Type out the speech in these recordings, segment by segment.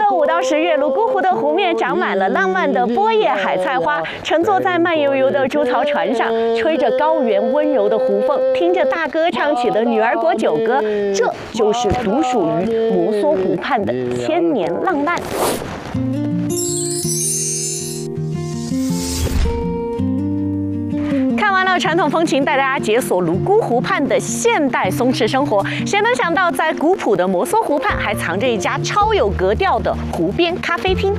的5到10月，泸沽湖的湖面长满了浪漫的波叶海菜花。乘坐在慢悠悠的猪槽船上，吹着高原温柔的湖风，听着大哥唱起的《女儿国九歌》，这就是独属于摩梭湖畔的千年浪漫。看完了传统风情，带大家解锁泸沽湖畔的现代松弛生活。谁能想到，在古朴的摩梭湖畔，还藏着一家超有格调的湖边咖啡厅？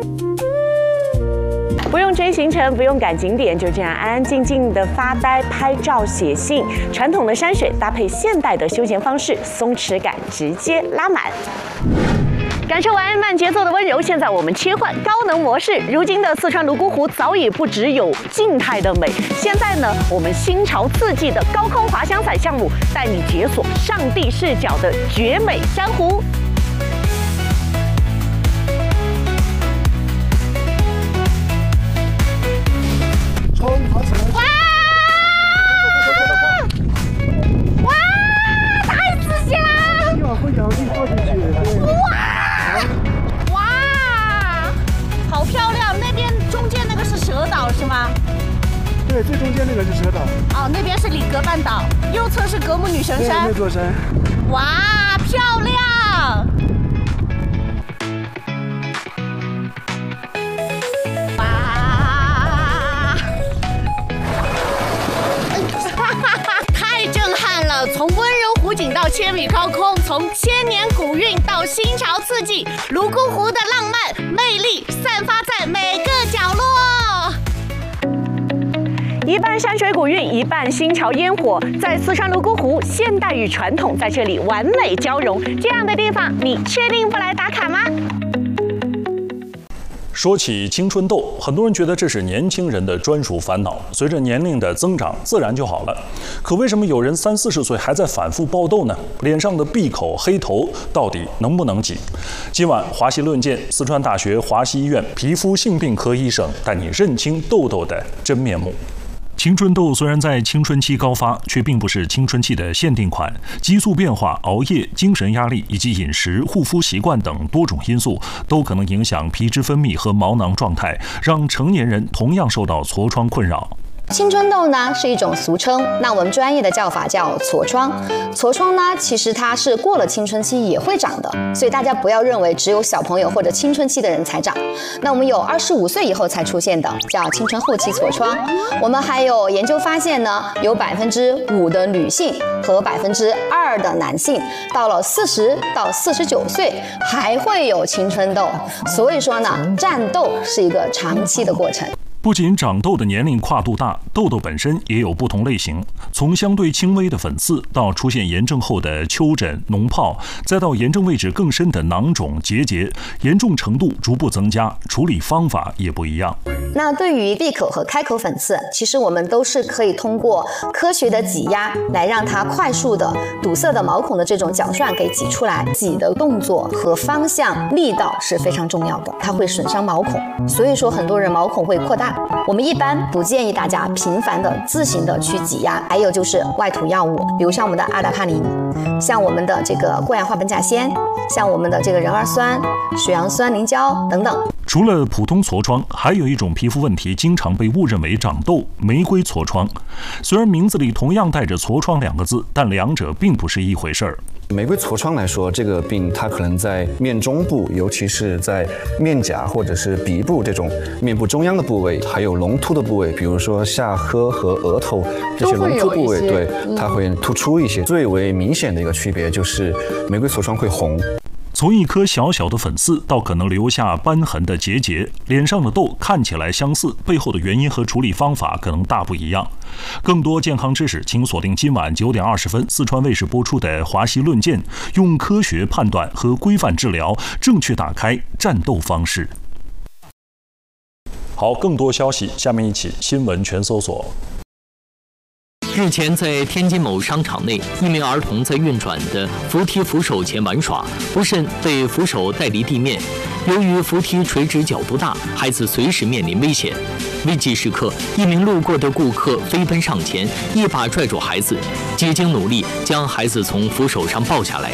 不用追行程，不用赶景点，就这样安安静静的发呆、拍照、写信。传统的山水搭配现代的休闲方式，松弛感直接拉满。感受完慢节奏的温柔，现在我们切换高能模式。如今的四川泸沽湖早已不只有静态的美，现在呢，我们新潮刺激的高空滑翔伞项目，带你解锁上帝视角的绝美珊瑚。 对，最中间那个是蛇岛。 哦，那边是里格半岛，右侧是格姆女神山。 那座山。 哇，漂亮！哇！太震撼了！从温柔湖景到千米高空，从千年古韵到新潮刺激，泸沽湖的浪漫魅力散发在每个角落。一半山水古韵，一半新潮烟火，在四川泸沽湖，现代与传统在这里完美交融。这样的地方，你确定不来打卡吗？ 说起青春痘，很多人觉得这是年轻人的专属烦恼，随着年龄的增长，自然就好了。可为什么有人30、40岁还在反复爆痘呢？脸上的闭口黑头到底能不能挤？今晚华西论剑，四川大学华西医院皮肤性病科医生带你认清痘痘的真面目。青春痘虽然在青春期高发，却并不是青春期的限定款。激素变化、熬夜、精神压力以及饮食、护肤习惯等多种因素，都可能影响皮脂分泌和毛囊状态，让成年人同样受到痤疮困扰。 青春痘呢是一种俗称，那我们专业的叫法叫痤疮。痤疮呢，其实它是过了青春期也会长的，所以大家不要认为只有小朋友或者青春期的人才长。那我们有25岁以后才出现的，叫青春后期痤疮。我们还有研究发现呢，有5%的女性和2%的男性，到了40到49岁还会有青春痘。所以说呢，战斗是一个长期的过程。 不仅长痘的年龄跨度大，痘痘本身也有不同类型，从相对轻微的粉刺，到出现炎症后的丘疹、脓疱，再到炎症位置更深的囊肿、结节，严重程度逐步增加，处理方法也不一样。 那对于闭口和开口粉刺，其实我们都是可以通过科学的挤压来让它快速的堵塞的毛孔的这种角栓给挤出来。挤的动作和方向、力道是非常重要的，它会损伤毛孔，所以说很多人毛孔会扩大。我们一般不建议大家频繁的自行的去挤压。还有就是外涂药物，比如像我们的阿达帕林，像我们的这个过氧化苯甲酰，像我们的这个壬二酸、水杨酸凝胶等等。 除了普通痤疮，还有一种皮肤问题经常被误认为长痘——玫瑰痤疮。虽然名字里同样带着痤疮2个字，但两者并不是一回事儿。 玫瑰痤疮来说，这个病它可能在面中部，尤其是在面颊或者是鼻部这种面部中央的部位，还有隆突的部位，比如说下颌和额头这些隆突部位，对，它会突出一些。最为明显的一个区别就是玫瑰痤疮会红。 从一颗小小的粉刺到可能留下瘢痕的结节，脸上的痘看起来相似，背后的原因和处理方法可能大不一样。更多健康知识，请锁定今晚9点20分四川卫视播出的《华西论剑》，用科学判断和规范治疗，正确打开战斗方式。好，更多消息，下面一起新闻全搜索。 日前，在天津某商场内，一名儿童在运转的扶梯扶手前玩耍，不慎被扶手带离地面。由于扶梯垂直角度大，孩子随时面临危险。危急时刻，一名路过的顾客飞奔上前，一把拽住孩子，几经努力将孩子从扶手上抱下来。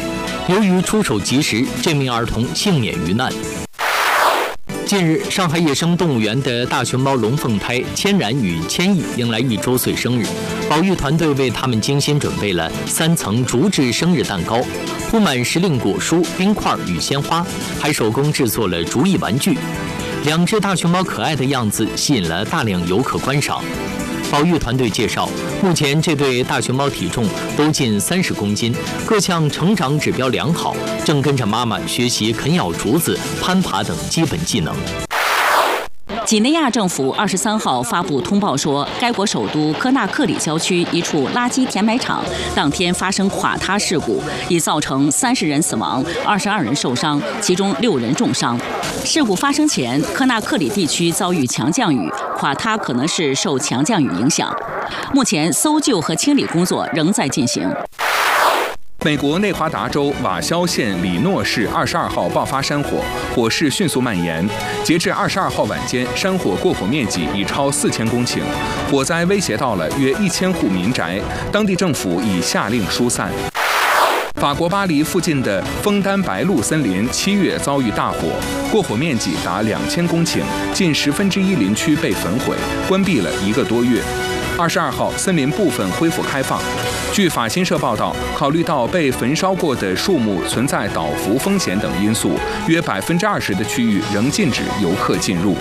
由于出手及时，这名儿童幸免于难。近日，上海野生动物园的大熊猫龙凤胎千然与千亿迎来1周岁生日，保育团队为他们精心准备了3层竹制生日蛋糕，铺满时令果蔬、冰块与鲜花，还手工制作了竹艺玩具。2只大熊猫可爱的样子吸引了大量游客观赏。保育团队介绍，目前这对大熊猫体重都近30公斤，各项成长指标良好，正跟着妈妈学习啃咬竹子、攀爬等基本技能。 几内亚政府23号发布通报说，该国首都科纳克里郊区一处垃圾填埋场当天发生垮塌事故，已造成30人死亡、22人受伤，其中6人重伤。事故发生前，科纳克里地区遭遇强降雨，垮塌可能是受强降雨影响。目前搜救和清理工作仍在进行。 美国内华达州瓦肖县里诺市22号爆发山火，火势迅速蔓延。截至22号晚间，山火过火面积已超4000公顷，火灾威胁到了约1000户民宅，当地政府已下令疏散。法国巴黎附近的枫丹白露森林7月遭遇大火，过火面积达2000公顷，近1/10林区被焚毁，关闭了1个多月。22号，森林部分恢复开放。据法新社报道，考虑到被焚烧过的树木存在倒伏风险等因素，约20%的区域仍禁止游客进入。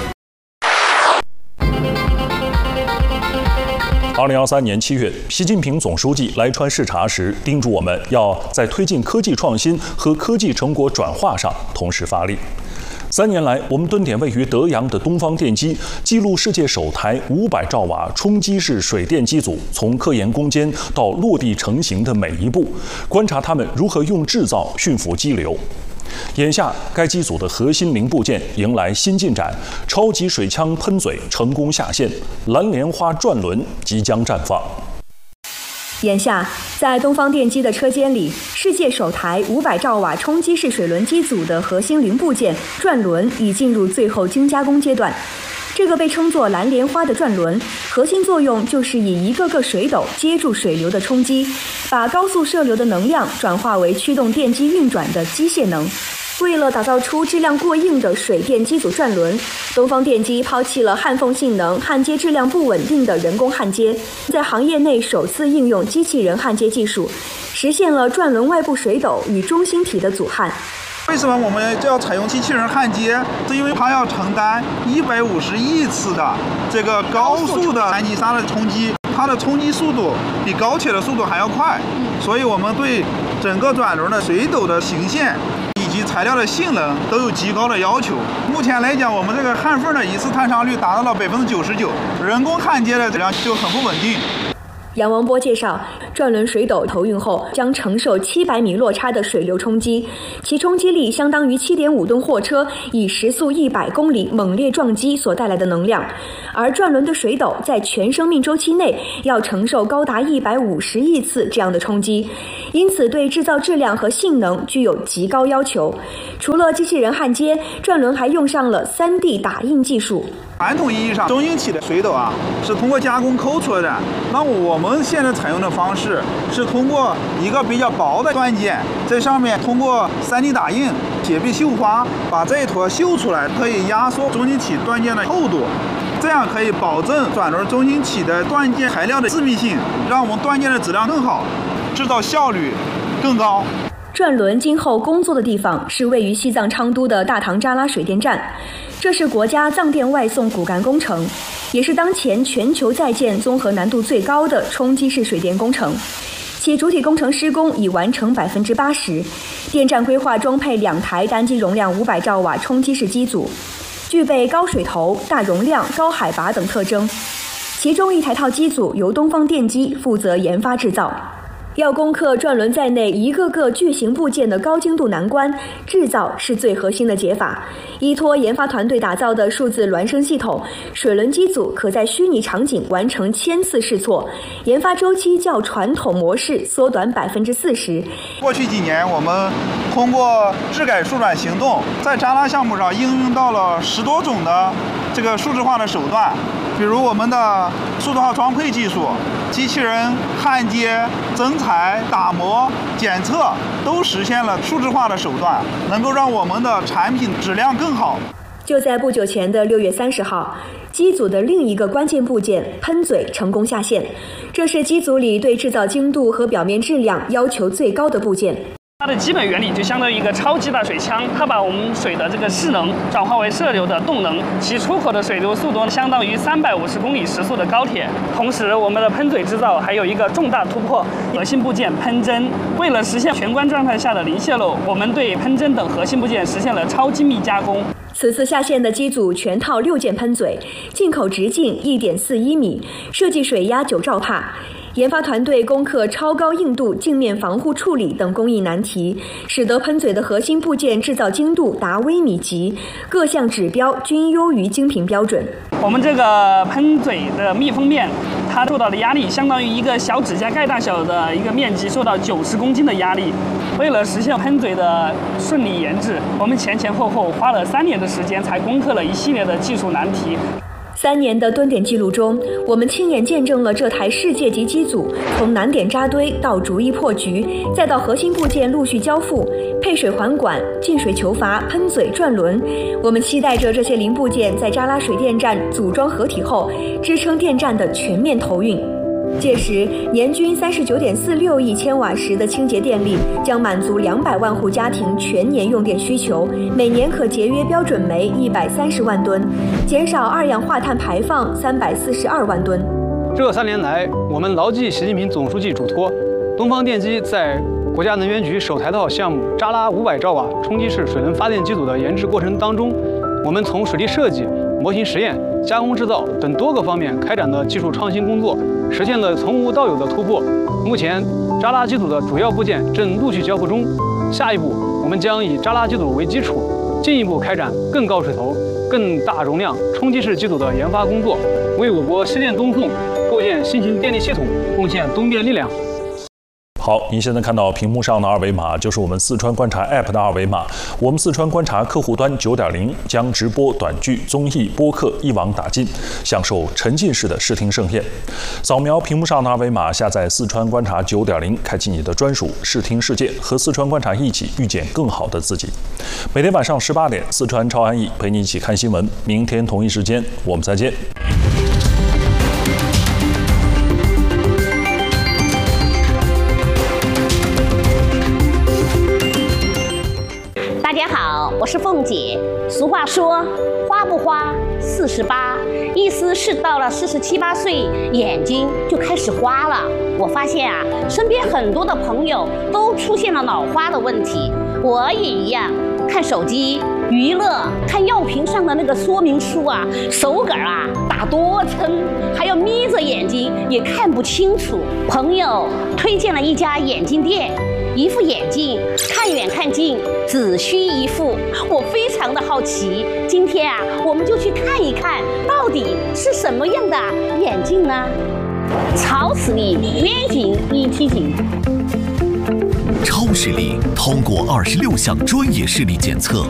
2013年7月，习近平总书记来川视察时，叮嘱我们要在推进科技创新和科技成果转化上同时发力。3年来，我们蹲点位于德阳的东方电机，记录世界首台500兆瓦冲击式水电机组从科研攻坚到落地成型的每一步，观察他们如何用制造驯服激流。眼下，该机组的核心零部件迎来新进展，超级水枪喷嘴成功下线，蓝莲花转轮即将绽放。 眼下，在东方电机的车间里，世界首台500兆瓦冲击式水轮机组的核心零部件转轮已进入最后精加工阶段。这个被称作蓝莲花的转轮，核心作用就是以一个个水斗接住水流的冲击，把高速射流的能量转化为驱动电机运转的机械能。为了打造出质量过硬的水电机组转轮，东方电机抛弃了焊缝性能、焊接质量不稳定的人工焊接，在行业内首次应用机器人焊接技术，实现了转轮外部水斗与中心体的阻焊。 为什么我们就要采用机器人焊接？是因为它要承担150亿次的这个高速的氨基酸的冲击，它的冲击速度比高铁的速度还要快，所以我们对整个转轮的水斗的形线以及材料的性能都有极高的要求。目前来讲，我们这个焊缝的一次探伤率达到了99%，人工焊接的质量就很不稳定。 杨王波介绍，转轮水斗投运后将承受700米落差的水流冲击，其冲击力相当于7.5吨货车以时速100公里猛烈撞击所带来的能量。而转轮的水斗在全生命周期内要承受高达150亿次这样的冲击，因此对制造质量和性能具有极高要求。除了机器人焊接，转轮还用上了3D 打印技术。 传统意义上，中型体的水斗是通过加工抠出来的。那我们现在采用的方式是通过一个比较薄的断件，在上面通过3D 打印、铁壁绣花，把这一坨绣出来，可以压缩中型体断件的厚度，这样可以保证转轮中型体的断件材料的致密性，让我们断件的质量更好，制造效率更高。 转轮今后工作的地方是位于西藏昌都的大唐扎拉水电站，这是国家藏电外送骨干工程，也是当前全球在建综合难度最高的冲击式水电工程。其主体工程施工已完成80%，电站规划装配2台单机容量500兆瓦冲击式机组，具备高水头、大容量、高海拔等特征。其中1台套机组由东方电机负责研发制造。要攻克转轮在内一个个巨型部件的高精度难关，制造是最核心的解法。依托研发团队打造的数字孪生系统，水轮机组可在虚拟场景完成1000次试错，研发周期较传统模式缩短40%。 过去几年，我们通过质改数转行动，在扎拉项目上应用到了10多种的这个数字化的手段，比如我们的数字化装配技术， 机器人焊接、增材、打磨、检测都实现了数字化的手段，能够让我们的产品质量更好。 就在不久前的6月30号，机组的另一个关键部件喷嘴成功下线，这是机组里对制造精度和表面质量要求最高的部件。 它的基本原理就相当于一个超级大水枪，它把我们水的这个势能转化为射流的动能，其出口的水流速度相当于350公里时速的高铁。同时，我们的喷嘴制造还有一个重大突破，核心部件喷针。为了实现全关状态下的零泄漏，我们对喷针等核心部件实现了超精密加工。 此次下线的机组全套6件喷嘴，进口直径1.41米，设计水压9兆帕。研发团队攻克超高硬度镜面防护处理等工艺难题，使得喷嘴的核心部件制造精度达微米级，各项指标均优于精品标准。 我们这个喷嘴的密封面，它受到的压力相当于一个小指甲盖大小的一个面积受到90公斤的压力。为了实现喷嘴的顺利研制，我们前后后花了3年的时间才攻克了一系列的技术难题。 3年的蹲点记录中，我们亲眼见证了这台世界级机组从难点扎堆到逐一破局，再到核心部件陆续交付、配水环管、进水球阀、喷嘴、转轮。我们期待着这些零部件在扎拉水电站组装合体后，支撑电站的全面投运。届时，年均39.46亿千瓦时的清洁电力将满足200万户家庭全年用电需求，每年可节约标准煤130万吨，减少二氧化碳排放342万吨。 这3年来，我们牢记习近平总书记嘱托，东方电机在国家能源局首台套项目扎拉500兆瓦冲击式水能发电机组的研制过程当中，我们从水利设计、模型实验、加工制造等多个方面开展的技术创新工作，实现了从无到有的突破。目前，扎拉机组的主要部件正陆续交付中。下一步，我们将以扎拉机组为基础，进一步开展更高水头、更大容量冲击式机组的研发工作，为我国西电东送构建新型电力系统贡献东电力量。 好，您现在看到屏幕上的二维码就是我们四川观察 App 的二维码。我们四川观察客户端9.0将直播、短剧、综艺、播客一网打尽，享受沉浸式的视听盛宴。扫描屏幕上的二维码，下载四川观察9.0，开启你的专属视听世界，和四川观察一起遇见更好的自己。每天晚上18点，四川超安逸陪你一起看新闻。明天同一时间，我们再见。 大家好，我是凤姐。俗话说，花不花48，意思是到了47、8岁，眼睛就开始花了。我发现啊，身边很多的朋友都出现了老花的问题，我也一样。看手机、娱乐、看药瓶上的那个说明书啊，手杆啊打多撑，还要眯着眼睛也看不清楚。朋友推荐了一家眼镜店。一副眼镜，看远看近，只需一副。我非常的好奇，今天啊，我们就去看一看，到底是什么样的眼镜呢？超视力远近一体镜。 超视力通过26项专业视力检测。